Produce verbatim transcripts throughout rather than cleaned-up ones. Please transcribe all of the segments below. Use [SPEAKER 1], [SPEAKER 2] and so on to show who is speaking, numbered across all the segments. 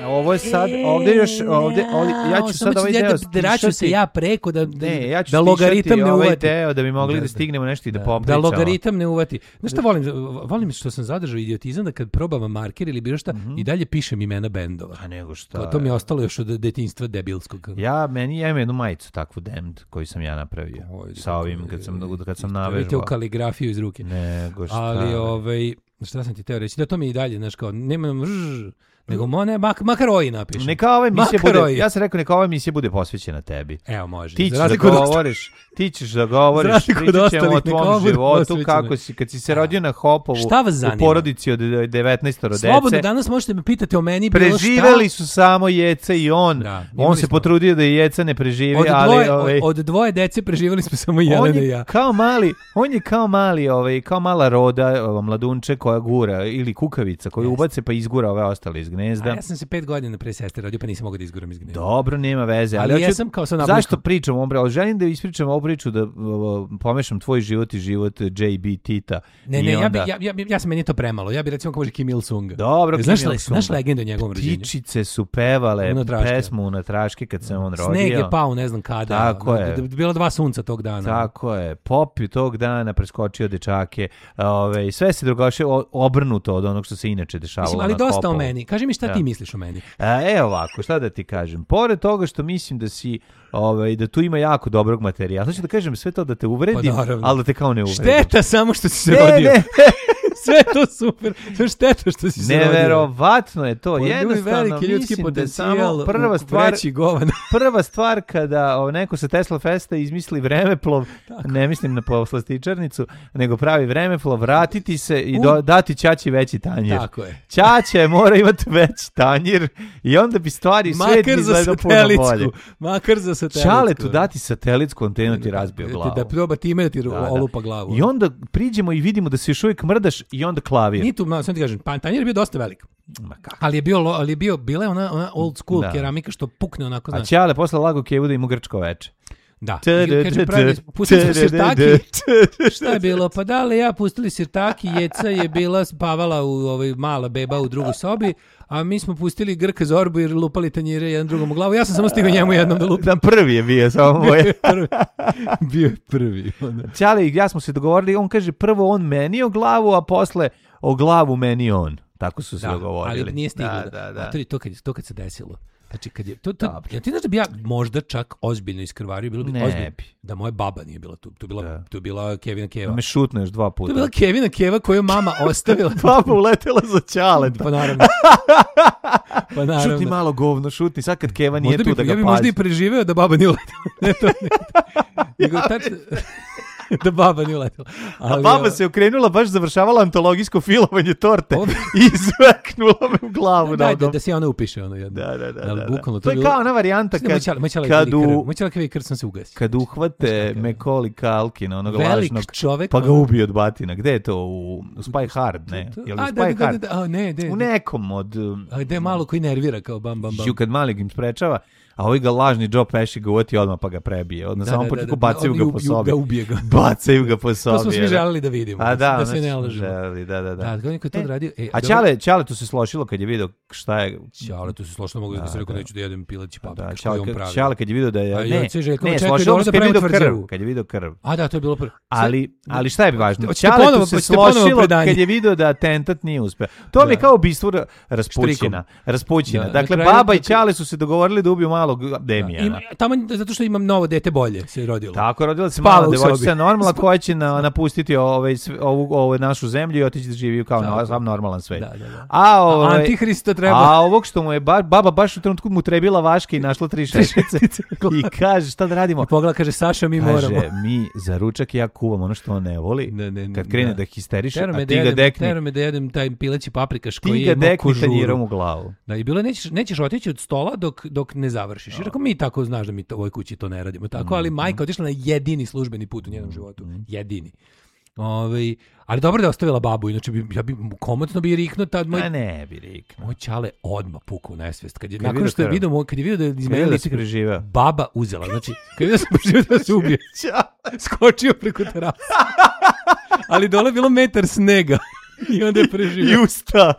[SPEAKER 1] ovo je sad, ovdje još, ovdje, ovdje ja ću sad ovaj deo
[SPEAKER 2] stišati. Draću se ja preko da,
[SPEAKER 1] ne, ja ću
[SPEAKER 2] da logaritam ne
[SPEAKER 1] ovaj
[SPEAKER 2] uvati.
[SPEAKER 1] Deo da bi mogli da, da stignemo nešto i da, da popričamo.
[SPEAKER 2] Da logaritam ne uvati. Znaš šta volim? Volim što sam zadržao idiotizam da kad probam marker ili bilo šta, mm-hmm. i dalje pišem imena bendova.
[SPEAKER 1] A nego šta?
[SPEAKER 2] To, to mi je ostalo još od detinjstva debilskog.
[SPEAKER 1] Ja, meni ja imam jednu majicu takvu Damned koju sam ja napravio. Oj, sa ovim kad sam, kad sam navežbao.
[SPEAKER 2] Vidite u kaligrafiju iz ruke.
[SPEAKER 1] Nego šta?
[SPEAKER 2] Ali ovaj, šta sam ti teo reći? Da to mi i dalje, znaš kao, nema rž, nego mone, mak, makar oji napišem.
[SPEAKER 1] Neka ova emisija bude, ja sam rekao neka ova emisija bude posvećena tebi.
[SPEAKER 2] Evo može.
[SPEAKER 1] Ti ćeš da govoriš, ti ćeš da govoriš, pričat ćemo o tvom životu, kako si, kad si se rodio na Hopovu, u porodici od devetnaestoro dece.
[SPEAKER 2] Slobodno, danas možete me pitati o meni bilo šta.
[SPEAKER 1] Preživeli su samo Jeca i on. Da, on se smo. potrudio da i Jeca ne preživi,
[SPEAKER 2] od
[SPEAKER 1] ali...
[SPEAKER 2] Dvoje,
[SPEAKER 1] ovaj,
[SPEAKER 2] od, od dvoje dece preživeli smo samo Jelena i ja.
[SPEAKER 1] Kao mali, on je kao mali, ovaj, kao mala roda, mladunče koja gura, ili kukavica koju ubace pa izgura ove ostale iz gnezda.
[SPEAKER 2] A ja sam se pet godina pre sestre rodio, pa nisam mogao da izguram iz gnezda.
[SPEAKER 1] Dobro, nema veze. Ali,
[SPEAKER 2] ali
[SPEAKER 1] ja
[SPEAKER 2] sam kao sa nablukom.
[SPEAKER 1] Zašto pričam o ovom? Želim da ispričam ovu priču, da uh, pomešam tvoj život i život J B Tita.
[SPEAKER 2] Ne, ne,
[SPEAKER 1] onda...
[SPEAKER 2] ja, bi, ja, ja, ja sam meni to premalo. Ja bih recimo kao Kim Il Sung.
[SPEAKER 1] Dobro, Kim
[SPEAKER 2] znaš,
[SPEAKER 1] Il Sung.
[SPEAKER 2] Znaš legendu o njegovom rođenju?
[SPEAKER 1] Ptičice su pevale pesmu u Natraške kad se on rodio.
[SPEAKER 2] Sneg je pao, ne znam kada.
[SPEAKER 1] Tako je.
[SPEAKER 2] Bilo dva sunca tog dana.
[SPEAKER 1] Tako je. Popi tog dana preskočio dečake. Ove, sve se drugačije obrnuto od onog što se inače dešavalo.
[SPEAKER 2] Mislim, ali
[SPEAKER 1] na
[SPEAKER 2] dosta
[SPEAKER 1] Hopovu.
[SPEAKER 2] O meni. Kaži mi šta
[SPEAKER 1] ja.
[SPEAKER 2] ti misliš o meni.
[SPEAKER 1] A, evo ovako, šta da ti kažem. Pored toga što mislim da si, ovaj, da tu ima jako dobrog materijala. Znači da kažem sve to da te uvredim, pa, ali da te kao ne uvredim.
[SPEAKER 2] Šteta samo što si se
[SPEAKER 1] ne,
[SPEAKER 2] rodio.
[SPEAKER 1] Ne,
[SPEAKER 2] sve to super. Sve šteta što si se rodio.
[SPEAKER 1] Neverovatno je to.
[SPEAKER 2] On
[SPEAKER 1] Jednostavno mislim da samo prva stvar, prva stvar kada o, neko sa Tesla Festa izmisli vremeplov, tako. Ne mislim na poslastičarnicu, nego pravi vremeplov, vratiti se i do, dati ćaći veći tanjir.
[SPEAKER 2] Tako je.
[SPEAKER 1] Ćaća mora imati veći tanjir i onda bi stvari svet izgledao puno bolje.
[SPEAKER 2] Makar za satelitsku.
[SPEAKER 1] Čale tu dati satelitsku antenu ti razbio glavu.
[SPEAKER 2] Da proba time da ti da, olupa glavu.
[SPEAKER 1] I onda priđemo i vidimo da se još uvijek mrdaš i onda klavir.
[SPEAKER 2] Ni tu, no, sam ti kažem, pa tanjir je bio dosta velik. Ali je bio, ali je bio, bila je ona, ona old school da. Keramika što pukne onako, znaš.
[SPEAKER 1] A Ćale posle lago Kevu da ima grčko veče.
[SPEAKER 2] Da, kaže pravi, pustili smo sirtaki, šta je bilo, pa da li ja pustili sirtaki, Jeca je bila spavala u ovoj mala beba u drugoj sobi, a mi smo pustili Grka Zorbu jer lupali tanjire jedan drugom u glavu, ja sam samo stigao njemu jednom da lupim.
[SPEAKER 1] Da, prvi je bio samo moj.
[SPEAKER 2] Bio je prvi.
[SPEAKER 1] Ćale i ja smo se dogovorili, on kaže prvo on meni o glavu, a posle o glavu meni on. Tako su se
[SPEAKER 2] da,
[SPEAKER 1] dogovorili.
[SPEAKER 2] Ali nije stiglo.
[SPEAKER 1] Da, da, da.
[SPEAKER 2] A to, to, kad, to kad se desilo. Znači, kad je, to, to, ja, ti znaš da bi ja možda čak ozbiljno iskrvario, bilo bi
[SPEAKER 1] ne
[SPEAKER 2] ozbiljno
[SPEAKER 1] bi.
[SPEAKER 2] Da moja baba nije bila tu. Tu bila,
[SPEAKER 1] da.
[SPEAKER 2] tu bila Kevina Keva.
[SPEAKER 1] Da me šutneš dva puta.
[SPEAKER 2] Tu bila Kevina Keva koju mama ostavila.
[SPEAKER 1] Baba uletela za Ćaleta.
[SPEAKER 2] Pa naravno. Pa naravno.
[SPEAKER 1] Šutni malo govno, šutni. Sad kad Keva nije
[SPEAKER 2] možda
[SPEAKER 1] tu
[SPEAKER 2] bi,
[SPEAKER 1] da ga
[SPEAKER 2] ja bi
[SPEAKER 1] pazi.
[SPEAKER 2] možda i preživeo da baba nije uletela. Ne to, ne to. Nego tačno... da baba nije uletela.
[SPEAKER 1] Ali, a baba o... se okrenula, baš završavala antologijsko filovanje torte Ob... i izveknula me u glavu.
[SPEAKER 2] Da, da, da se ona upiše. Ono jedno.
[SPEAKER 1] Da, da, da.
[SPEAKER 2] da,
[SPEAKER 1] da,
[SPEAKER 2] bukvalno,
[SPEAKER 1] to, to je kao ona varijanta kad, kad, u, kad uhvate Macaulay Culkin, onog lažnog,
[SPEAKER 2] čovek,
[SPEAKER 1] pa ga ubije od batina. Gde je to? U, u Spy Hard, ne? Je li
[SPEAKER 2] a,
[SPEAKER 1] Spy
[SPEAKER 2] da, da,
[SPEAKER 1] Hard?
[SPEAKER 2] Da, da, a, ne, de,
[SPEAKER 1] u nekom od...
[SPEAKER 2] A gde malo koji nervira kao bam, bam, bam.
[SPEAKER 1] Ju kad mali im sprečava, a ovaj ga lažni Joe Pesci ga uvati odmah pa ga prebije. Od na samom početku bacaju ga po sobi. Bacaju ga po sobi.
[SPEAKER 2] To smo svi želeli da vidimo.
[SPEAKER 1] A da,
[SPEAKER 2] da se ne lažemo.
[SPEAKER 1] Želeli, da, da, da.
[SPEAKER 2] Da, kako je to radio.
[SPEAKER 1] E, a Ćale, Ćale tu se slošilo kad je video šta je...
[SPEAKER 2] Ćale tu se slošilo, mogu da se rekao neću da jedem pileći paprika.
[SPEAKER 1] Da, Ćale, Ćale kad je video da je...
[SPEAKER 2] A,
[SPEAKER 1] ne,
[SPEAKER 2] Željko,
[SPEAKER 1] ne,
[SPEAKER 2] čekaj,
[SPEAKER 1] slošilo se kad je video
[SPEAKER 2] krv.
[SPEAKER 1] krv. Kad je video krv.
[SPEAKER 2] A da, to je bilo prvo.
[SPEAKER 1] Ali, ali šta je važno? Ćale tu se slošilo kad je video da atentat nije uspeo. To mi je kao ubistvo Raspućina. Raspućina. Dakle, baba i Ćale su se dogovorili da ubiju malog Demijana.
[SPEAKER 2] Tamo zato što imam novo dete bolje se rodilo.
[SPEAKER 1] Tako, rodila se mala devojčica normalna koja će na, napustiti ovaj, ovu, ovu našu zemlju i otići da živi kao no, sam normalan svet.
[SPEAKER 2] Da, da, da.
[SPEAKER 1] A, ovaj,
[SPEAKER 2] Antihrista treba.
[SPEAKER 1] A ovog što mu je ba, baba baš u trenutku mu trebila vaške i našla tri šešice i kaže šta da radimo.
[SPEAKER 2] I pogleda, kaže Saša mi
[SPEAKER 1] kaže,
[SPEAKER 2] moramo.
[SPEAKER 1] Kaže mi za ručak ja kuvam ono što on ne voli. Ne, ne, ne, kad krene da, da histeriše, a ti ga dekni.
[SPEAKER 2] Tero me da jedem taj pileći paprikaš koji
[SPEAKER 1] je
[SPEAKER 2] ima kožuru.
[SPEAKER 1] Ti ga dekni tanjirom u glavu.
[SPEAKER 2] Da, i bilo nećeš, nećeš otići od stola dok, dok ne završiš. I rekao mi tako znaš da mi to, u ovoj kući to ne radimo. Tako, ali majka otišla na jedini službeni put u njenom životu. Jedini. Ove, ali dobro da je ostavila babu, inače bi, ja bi komotno bi riknuo tad moj...
[SPEAKER 1] A ne bi riknuo.
[SPEAKER 2] Moj Ćale odmah pukao nesvest. Kad je, kad nakon što je vidio, kad je vidio da je izmenila lice,
[SPEAKER 1] preživeo.
[SPEAKER 2] Baba uzela. Znači, kad je vidio da sam preživio da se ubije. Skočio preko terasa. Ali dole je bilo metar snega. I onda je preživio.
[SPEAKER 1] I usta.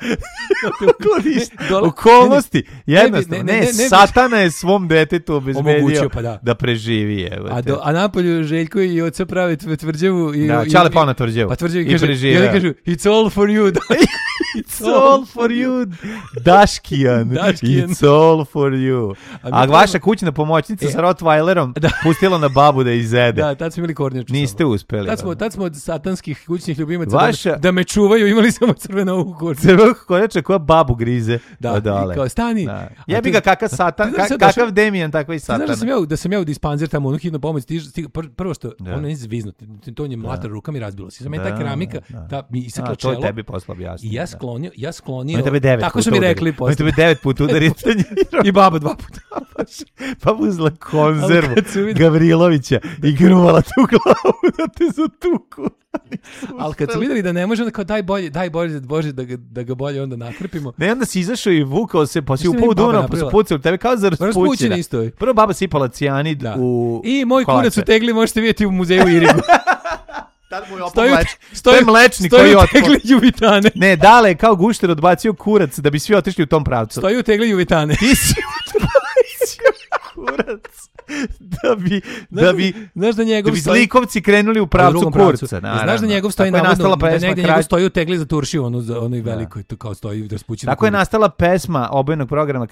[SPEAKER 1] Okolnosti. Jednostavno. Ne, ne, ne, ne, ne, satana je svom detetu obezbedio pa da. da preživi. Evo
[SPEAKER 2] a, do, a napolju Željko i oca pravi tvrđavu. I,
[SPEAKER 1] da, Čale pao na tvrđavu.
[SPEAKER 2] Pa tvrđavu i, kaže, i oni kažu, it's all for you.
[SPEAKER 1] It's all for you. Daškijan.
[SPEAKER 2] Daškijan.
[SPEAKER 1] It's all for you. A, a vaša kućna pomoćnica e, sa Rottweilerom da. pustila na babu da izede.
[SPEAKER 2] Da, tad smo imali kornjaču.
[SPEAKER 1] Niste uspeli.
[SPEAKER 2] Tad smo, tad smo od satanskih kućnih ljubimaca vaša... da, da me čuvaju, imali samo crvenu kornjaču.
[SPEAKER 1] Crvenu kornjaču koja babu grize.
[SPEAKER 2] Da, odale. I kao stani. Da.
[SPEAKER 1] Jebi ga kakav satan, ka, kakav Demijan, takva i satan.
[SPEAKER 2] Znaš da sam ja, da sam ja u dispanzer tamo, onu hitnu pomoć, stiž, stiž, prvo što, da. ono je zviznut, to je mlatar rukama i razbilo se. Sam je ta keramika, ta mi isakla čelo.
[SPEAKER 1] To je tebi posla objasniti.
[SPEAKER 2] I ja sklonio, ja sklonio.
[SPEAKER 1] Tako
[SPEAKER 2] su mi rekli
[SPEAKER 1] posle. On tebe devet puta udariti.
[SPEAKER 2] I baba dva puta.
[SPEAKER 1] Pa uzela konzervu Gavrilovića i gruvala tu glavu da te zatuku.
[SPEAKER 2] Ali kad su vidjeli da ne može, onda kao daj bolje, daj bolje, Bože, da ga, da ga bolje onda nakrpimo.
[SPEAKER 1] Ne, onda si izašao i vukao se, pa si upao u Dunav, pa su pucali tebe kao za raspućina. Prvo baba sipala cijanid da. u
[SPEAKER 2] I moj kolače. Kurac u tegli možete vidjeti u muzeju Irigu.
[SPEAKER 1] Tad mu je opao mleč. To je mlečni koji je otpao.
[SPEAKER 2] Stoji u tegli Juvitane.
[SPEAKER 1] Ne, Dale je kao gušter odbacio kurac da bi svi otišli u tom pravcu.
[SPEAKER 2] Stoji u tegli Juvitane.
[SPEAKER 1] Ti si odbacio kurac. Da bi, da bi,
[SPEAKER 2] znaš da njegov
[SPEAKER 1] da bi zlikovci krenuli u pravcu kurca.
[SPEAKER 2] Naravno. Znaš da njegov stoji navodno, da negdje njegov stoji u tegli za turšiju, ono, ono i veliko, to kao stoji da spući.
[SPEAKER 1] Tako je nastala pesma obojenog programa